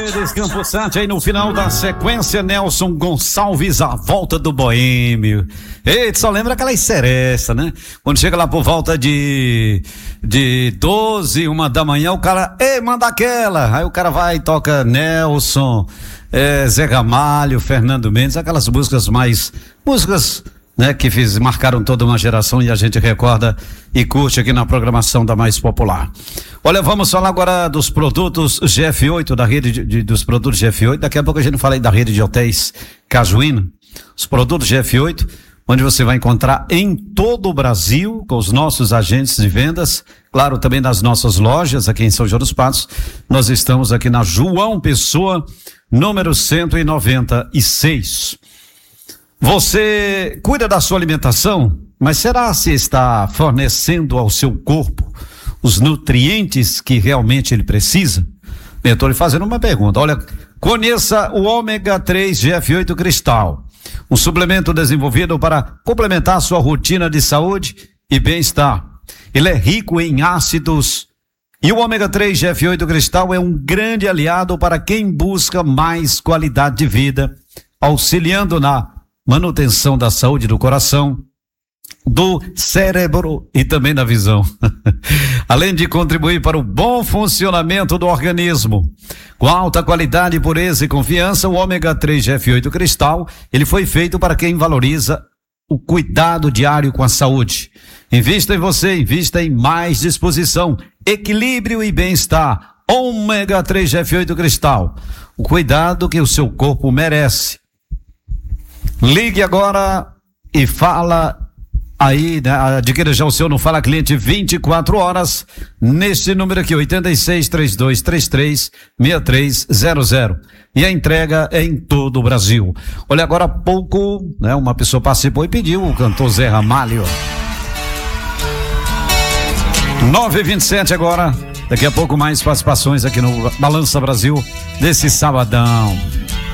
Campo Sante aí no final da sequência, Nelson Gonçalves, a volta do boêmio. Eita, só lembra aquela seresta, né? Quando chega lá por volta de 12, 1 da manhã, o cara, manda aquela. Aí o cara vai e toca Nelson, Zé Ramalho, Fernando Mendes, aquelas músicas, né, que marcaram toda uma geração e a gente recorda e curte aqui na programação da Mais Popular. Olha, vamos falar agora dos produtos GF8, da rede dos produtos GF8. Daqui a pouco a gente fala aí da rede de hotéis Cajuína. Os produtos GF8, onde você vai encontrar em todo o Brasil, com os nossos agentes de vendas, claro, também nas nossas lojas aqui em São João dos Passos. Nós estamos aqui na João Pessoa, número 196. Você cuida da sua alimentação, mas será se está fornecendo ao seu corpo os nutrientes que realmente ele precisa? Eu estou lhe fazendo uma pergunta. Olha, conheça o ômega 3 GF8 Cristal, um suplemento desenvolvido para complementar a sua rotina de saúde e bem-estar. Ele é rico em ácidos e o ômega 3 GF8 Cristal é um grande aliado para quem busca mais qualidade de vida, auxiliando na manutenção da saúde do coração, do cérebro e também da visão. Além de contribuir para o bom funcionamento do organismo. Com alta qualidade, pureza e confiança, o ômega 3 GF8 Cristal, ele foi feito para quem valoriza o cuidado diário com a saúde. Invista em você, invista em mais disposição, equilíbrio e bem-estar. Ômega 3 GF8 Cristal, o cuidado que o seu corpo merece. Ligue agora e fala aí, né? Adquira já o seu no Fala Cliente 24 horas neste número aqui, 86-3233-6300. E a entrega é em todo o Brasil. Olha, agora há pouco, né, uma pessoa participou e pediu o cantor Zé Ramalho. 9h27 agora. Daqui a pouco mais participações aqui no Balança Brasil desse sabadão.